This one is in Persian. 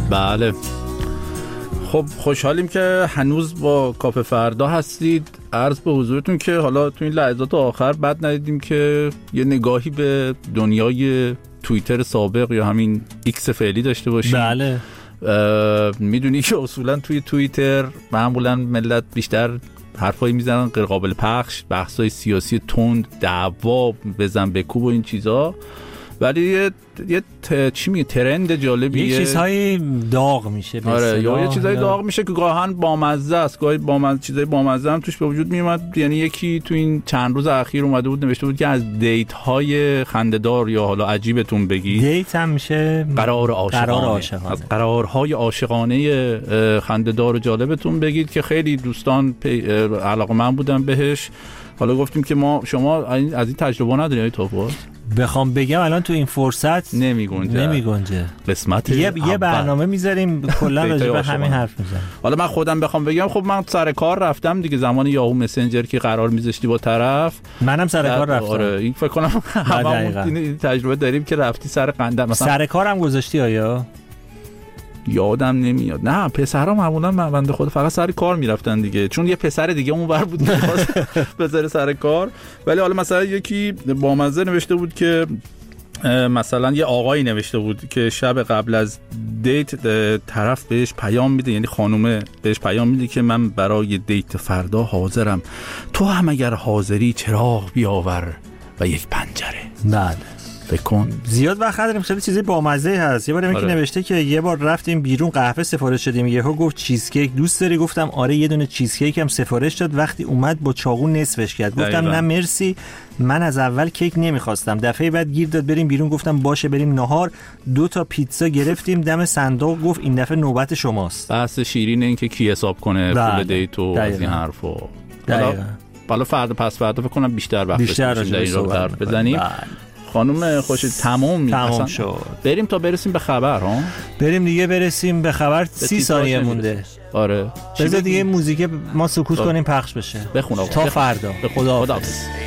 بله. خب خوشحالیم که هنوز با کافه فردا هستید. عرض به حضورتون که حالا تو این لحظات آخر بد ندیدیم که یه نگاهی به دنیای توییتر سابق یا همین ایکس فعلی داشته باشیم. بله. میدونی که اصولا توی توییتر معمولا ملت بیشتر حرفایی میزنن غیر قابل پخش، بحثای سیاسی تند، دعوا، بزن بکوب و این چیزا، ولی یه چی میگه ترند جالبیه، یه چیزهای داغ میشه. آره، یا یه چیزای داغ میشه که گاهن بامزه است، گاهی چیزای بامزه هم توش به وجود میومد. یعنی یکی تو این چند روز اخیر اومده بود نوشته بود که از دیت های خنده‌دار یا حالا عجیبتون بگی، دیت هم میشه قرار عاشقانه، از قرارهای عاشقانه خنده‌دار و جالبتون بگید که خیلی دوستان علاقه‌مند بودن بهش. حالا گفتیم که شما از این تجربه ندارید توپو؟ بخوام بگم الان تو این فرصت نمیگنجه. قسمت یه برنامه میذاریم کلا راجع به همین حرف میزنیم. حالا من خودم بخوام بگم، خب من سر کار رفتم دیگه، زمان یاهو مسنجر که قرار میذاشتی با طرف، منم سر کار رفتم. آره، این فکر کنم هممون تجربه داریم که رفتی سر قنده مثلا. سر کارم گذاشتی آیا؟ یادم نمیاد. نه، پسرا معمولا بنده خود فقط سر کار میرفتن دیگه، چون یه پسر دیگه اونور بود که خواست بذاره سر کار. ولی حالا مثلا یکی بامزه نوشته بود که مثلا یه آقایی نوشته بود که شب قبل از دیت طرف بهش پیام میده، یعنی خانومه بهش پیام میده که من برای دیت فردا حاضرم، تو هم اگر حاضری چراغ بیاور و یک پنجره. بله. بکن. زیاد وقت داریم، خیلی چیزای بامزه هست. یه بار یکی نوشته که یه بار رفتیم بیرون قهوه سفارش دادیم، یهو گفت چیزکیک دوست داری؟ گفتم آره، یه دونه چیزکیک هم سفارش داد. وقتی اومد با چاقو نصفش کرد. گفتم نه مرسی، من از اول کیک نمیخواستم. دفعه بعد گیر داد بریم بیرون، گفتم باشه بریم نهار. 2 تا پیتزا گرفتیم دم صندوق، گفت این دفعه نوبت شماست. بحث شیرین این که کی حساب کنه پول دیت و از این حرفا. حالا فردا پس فردا فکر کنم بیشتر راجع به صحبت بزنیم. خانم خوشید تمام شد. بریم تا برسیم به خبر ها. بریم دیگه، برسیم به خبر. 30 ثانیه مونده. آره. بذار دیگه موزیک ما سکوت کنیم پخش بشه. بخون آقا. تا فردا. به خدا.